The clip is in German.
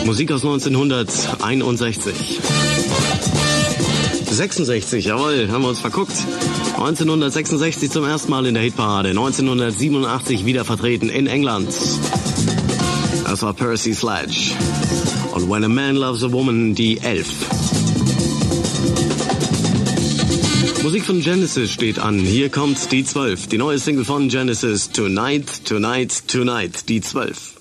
Musik aus 1961. 66, jawohl, haben wir uns verguckt. 1966 zum ersten Mal in der Hitparade, 1987 wieder vertreten in England. Das war Percy Sledge. Und When a Man Loves a Woman, die 11. Musik von Genesis steht an. Hier kommt die 12. Die neue Single von Genesis, Tonight, Tonight, Tonight, die 12.